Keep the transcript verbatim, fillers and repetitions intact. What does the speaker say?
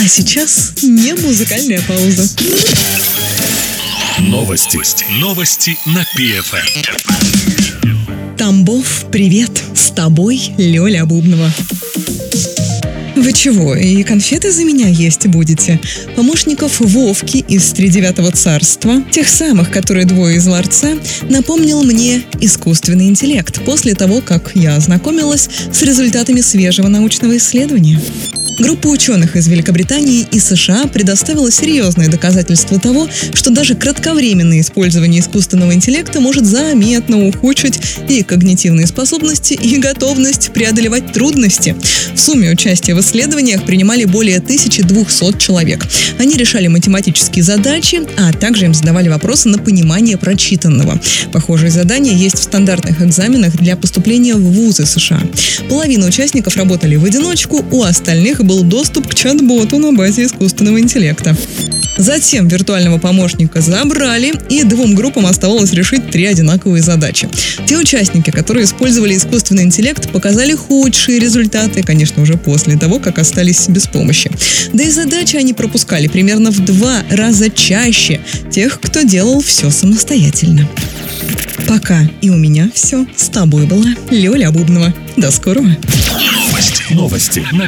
А сейчас не музыкальная пауза. Новости. Новости на пи эф эм. Тамбов, привет! С тобой Лёля Бубнова. Вы чего, и конфеты за меня есть будете? Помощников Вовки из Тридевятого царства, тех самых, которые двое из ларца, напомнил мне искусственный интеллект после того, как я ознакомилась с результатами свежего научного исследования. Группа ученых из Великобритании и США предоставила серьезные доказательства того, что даже кратковременное использование искусственного интеллекта может заметно ухудшить и когнитивные способности, и готовность преодолевать трудности. В сумме участие в исследованиях принимали более тысячи двухсот человек. Они решали математические задачи, а также им задавали вопросы на понимание прочитанного. Похожие задания есть в стандартных экзаменах для поступления в вузы США. Половина участников работали в одиночку, у остальных был доступ к чат-боту на базе искусственного интеллекта. Затем виртуального помощника забрали, и двум группам оставалось решить три одинаковые задачи. Те участники, которые использовали искусственный интеллект, показали худшие результаты, конечно, уже после того, как остались без помощи. Да и задачи они пропускали примерно в два раза чаще тех, кто делал все самостоятельно. Пока и у меня все. С тобой была Лёля Бубнова. До скорого. Новости. Новости на